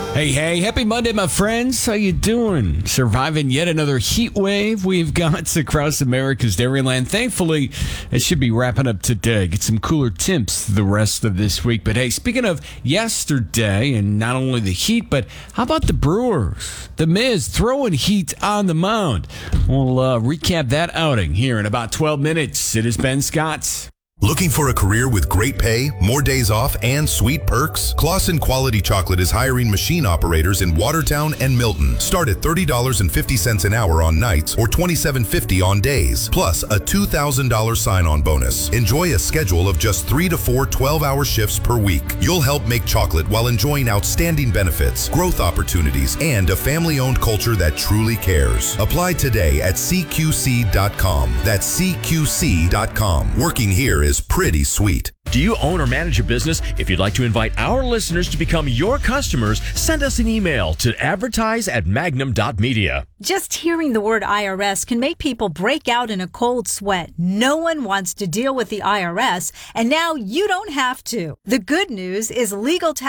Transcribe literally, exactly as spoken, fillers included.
Hey, hey, happy Monday, my friends. How you doing? Surviving yet another heat wave we've got across America's dairyland. Thankfully, it should be wrapping up today. Get some cooler temps the rest of this week. But hey, speaking of yesterday, and not only the heat, but how about the Brewers? The Miz throwing heat on the mound. We'll uh, recap that outing here in about twelve minutes. It is Ben Scott. Looking for a career with great pay, more days off, and sweet perks? Claussen Quality Chocolate is hiring machine operators in Watertown and Milton. Start at thirty dollars and fifty cents an hour on nights or twenty-seven fifty on days, plus a two thousand dollars sign-on bonus. Enjoy a schedule of just three to four twelve-hour shifts per week. You'll help make chocolate while enjoying outstanding benefits, growth opportunities, and a family-owned culture that truly cares. Apply today at C Q C dot com. That's C Q C dot com. Working here is is pretty sweet. Do you own or manage a business? If you'd like to invite our listeners to become your customers, send us an email to advertise at magnum dot media. Just hearing the word I R S can make people break out in a cold sweat. No one wants to deal with the I R S, and now you don't have to. The good news is legal